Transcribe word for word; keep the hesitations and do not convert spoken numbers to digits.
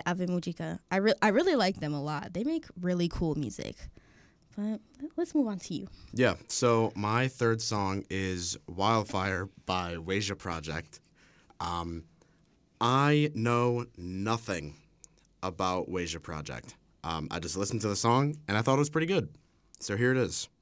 Ave Mujica. I, re- I really like them a lot. They make really cool music. But let's move on to you. Yeah, so my third song is Wildfire by Wasia Project. Um, I know nothing about Wasia Project. Um, I just listened to the song, and I thought it was pretty good. So here it is.